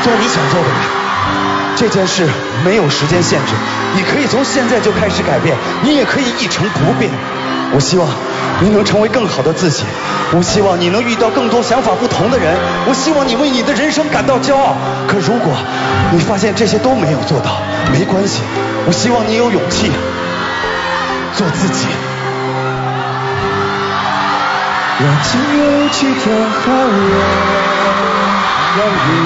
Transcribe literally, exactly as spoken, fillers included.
做你想做的人。这件事没有时间限制，你可以从现在就开始改变，你也可以一成不变。我希望你能成为更好的自己，我希望你能遇到更多想法不同的人，我希望你为你的人生感到骄傲。可如果你发现这些都没有做到，没关系，我希望你有勇气做自己。 让自由去跳好了，让